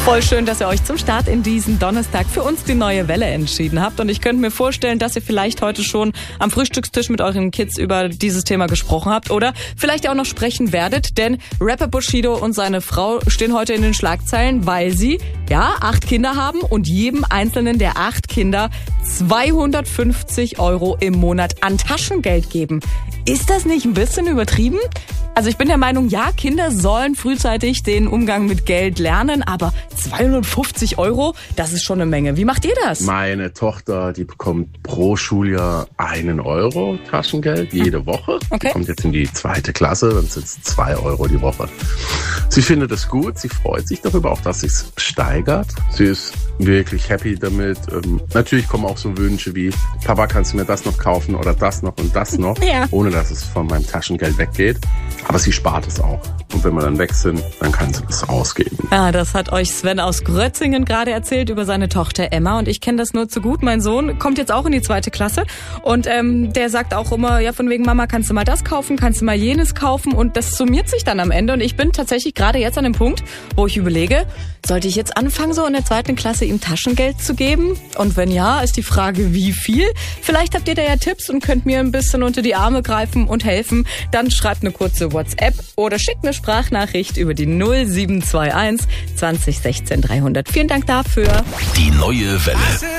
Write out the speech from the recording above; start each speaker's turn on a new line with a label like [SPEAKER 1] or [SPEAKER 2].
[SPEAKER 1] Voll schön, dass ihr euch zum Start in diesen Donnerstag für uns die neue Welle entschieden habt. Und ich könnte mir vorstellen, dass ihr vielleicht heute schon am Frühstückstisch mit euren Kids über dieses Thema gesprochen habt oder vielleicht auch noch sprechen werdet. Denn Rapper Bushido und seine Frau stehen heute in den Schlagzeilen, weil sie 8 Kinder haben und jedem einzelnen der 8 Kinder 250 € im Monat an Taschengeld geben. Ist das nicht ein bisschen übertrieben? Also ich bin der Meinung, ja, Kinder sollen frühzeitig den Umgang mit Geld lernen, aber 250 €, das ist schon eine Menge. Wie macht ihr das?
[SPEAKER 2] Meine Tochter, die bekommt pro Schuljahr 1 € Taschengeld jede Woche.
[SPEAKER 1] Okay.
[SPEAKER 2] Die kommt jetzt in die 2. Klasse, dann sind es 2 € die Woche. Sie findet es gut, sie freut sich darüber auch, dass sich's steigert. Sie ist wirklich happy damit. Natürlich kommen auch so Wünsche wie, Papa, kannst du mir das noch kaufen oder das noch und das noch, ohne dass es von meinem Taschengeld weggeht. Aber sie spart es auch. Und wenn wir dann weg sind, dann kann sie das ausgeben.
[SPEAKER 1] Ja, das hat euch Sven aus Grötzingen gerade erzählt über seine Tochter Emma. Und ich kenne das nur zu gut. Mein Sohn kommt jetzt auch in die 2. Klasse. Und der sagt auch immer, ja, von wegen, Mama, kannst du mal das kaufen, kannst du mal jenes kaufen. Und das summiert sich dann am Ende. Und ich bin tatsächlich gerade jetzt an dem Punkt, wo ich überlege, sollte ich jetzt anfangen, so in der 2. Klasse ihm Taschengeld zu geben? Und wenn ja, ist die Frage, wie viel? Vielleicht habt ihr da ja Tipps und könnt mir ein bisschen unter die Arme greifen und helfen. Dann schreibt eine kurze WhatsApp oder schickt eine Sprachnachricht über die 0721 20 16 300. Vielen Dank dafür.
[SPEAKER 3] Die neue Welle.